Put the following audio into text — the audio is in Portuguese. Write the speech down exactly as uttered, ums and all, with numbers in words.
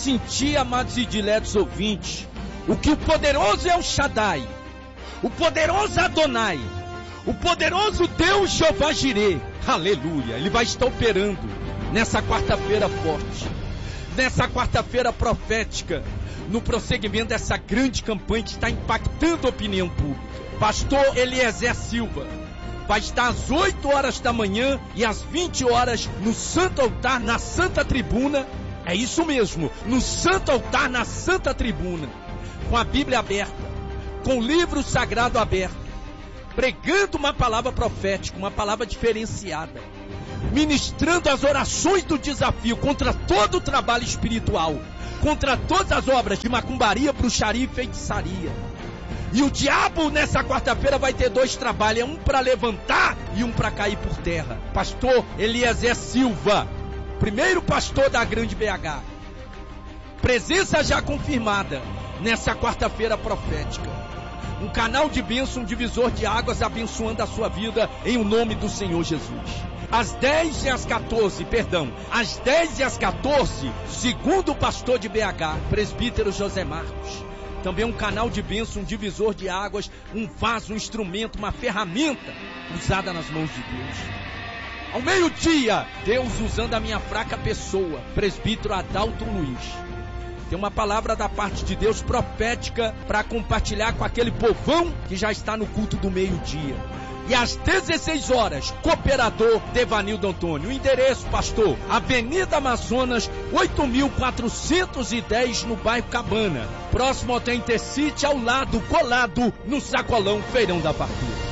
sentir, amados e diletos ouvintes, o que o poderoso El Shaddai, o poderoso Adonai, o poderoso Deus Jeová Jireh, aleluia, Ele vai estar operando nessa quarta-feira forte, nessa quarta-feira profética, no prosseguimento dessa grande campanha que está impactando a opinião pública. Pastor Eliezer Silva vai estar às oito horas da manhã e às vinte horas no Santo Altar, na Santa Tribuna. É isso mesmo, no Santo Altar, na Santa Tribuna, com a Bíblia aberta, com o livro sagrado aberto, pregando uma palavra profética, uma palavra diferenciada, ministrando as orações do desafio contra todo o trabalho espiritual, contra todas as obras de macumbaria, bruxaria e feitiçaria. E o diabo nessa quarta-feira vai ter dois trabalhos, um para levantar e um para cair por terra. Pastor Eliezer Silva, primeiro pastor da Grande B H, presença já confirmada nessa quarta-feira profética. Um canal de bênção, um divisor de águas abençoando a sua vida em o nome do Senhor Jesus. Às dez e às quatorze, perdão, às dez e às quatorze, segundo o pastor de B H, presbítero José Marcos. Também um canal de bênção, um divisor de águas, um vaso, um instrumento, uma ferramenta usada nas mãos de Deus. Ao meio-dia, Deus usando a minha fraca pessoa, presbítero Adalto Luiz. Tem uma palavra da parte de Deus profética para compartilhar com aquele povão que já está no culto do meio-dia. E às dezesseis horas, cooperador Devanildo Antônio. O endereço, pastor, Avenida Amazonas, oito mil quatrocentos e dez, no bairro Cabana. Próximo ao Intercity, ao lado, colado, no Sacolão Feirão da Fartura.